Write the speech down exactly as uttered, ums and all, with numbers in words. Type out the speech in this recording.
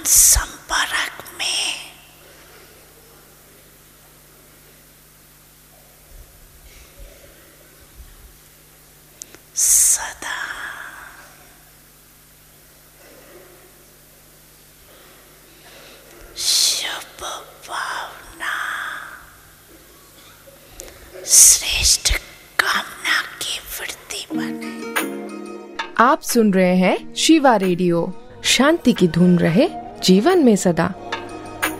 संपर्क में सदा शुभ भावना, श्रेष्ठ कामना की वृत्ति बने। आप सुन रहे हैं शिवा रेडियो। शांति की धुन रहे जीवन में सदा।